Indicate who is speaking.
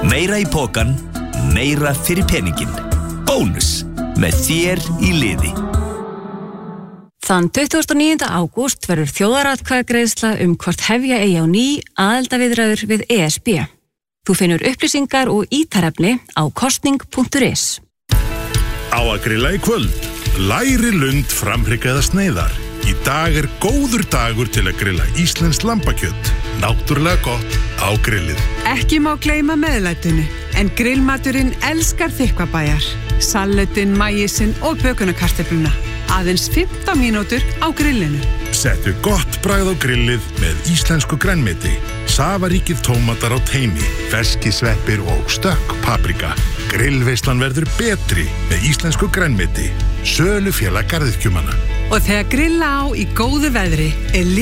Speaker 1: Meira í pokan, meira fyrir peningin. Bónus, með þér í liði.
Speaker 2: Þann 29. ágúst verður þjóðaratkvæðagreiðsla hvort hefja eigi á ný aðildarviðræður við ESB. Þú finnur upplýsingar og ítarefni á kosning.is.
Speaker 3: Á að grilla í kvöld. Læri lund framhryggaða sneiðar. Í dag góður dagur til að grilla íslenskt lambakjöt. Náttúrulega gott á grillið.
Speaker 4: Ekki má gleyma meðlætinu, en grillmaturinn elskar þykkvabæjar. Salatinn, maísinn og bökunarkartöfluna. Aðeins 15 mínútur á grillinu.
Speaker 3: Settu gott bragð á grillið með íslensku grænmeti. Safaríkið tómatar á teini, ferskisveppir og stökk paprika. Grillveislan verður betri með íslensku grænmeti. Sölufélag garðyrkjumanna.
Speaker 4: Og þegar grilla á í góðu veðri